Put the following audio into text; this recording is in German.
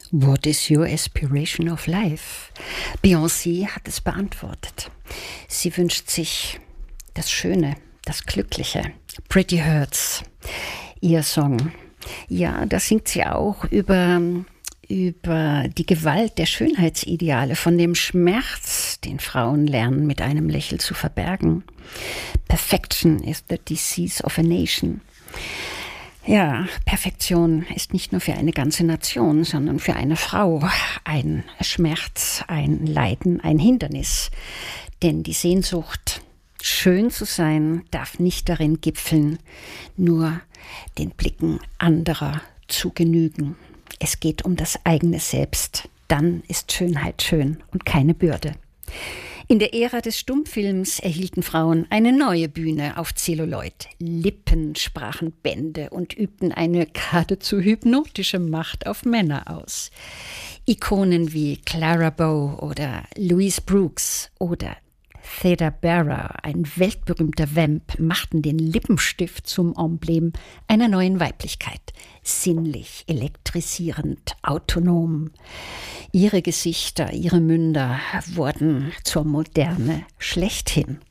What is your aspiration of life? Beyoncé hat es beantwortet. Sie wünscht sich das Schöne, das Glückliche. Pretty Hurts, ihr Song. Ja, da singt sie auch über die Gewalt der Schönheitsideale, von dem Schmerz, den Frauen lernen, mit einem Lächeln zu verbergen. Perfection is the disease of a nation. Ja, Perfektion ist nicht nur für eine ganze Nation, sondern für eine Frau ein Schmerz, ein Leiden, ein Hindernis. Denn die Sehnsucht, schön zu sein, darf nicht darin gipfeln, nur den Blicken anderer zu genügen. Es geht um das eigene Selbst. Dann ist Schönheit schön und keine Bürde. In der Ära des Stummfilms erhielten Frauen eine neue Bühne auf Zelluloid. Lippen sprachen Bände und übten eine geradezu hypnotische Macht auf Männer aus. Ikonen wie Clara Bow oder Louise Brooks oder Theda Bara, ein weltberühmter Vamp, machten den Lippenstift zum Emblem einer neuen Weiblichkeit. Sinnlich, elektrisierend, autonom. Ihre Gesichter, ihre Münder wurden zur Moderne schlechthin.